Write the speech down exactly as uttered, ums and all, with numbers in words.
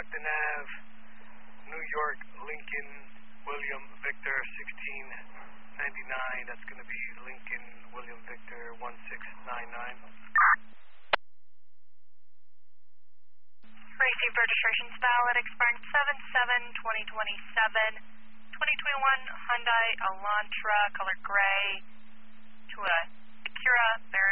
Stockton Avenue, New York, Lincoln, William Victor, sixteen ninety-nine. That's going to be Lincoln, William Victor, one six nine nine. Receive registrations valid, expiring seven seven twenty twenty-seven. twenty twenty-one Hyundai Elantra, color gray, to a Acura Baron.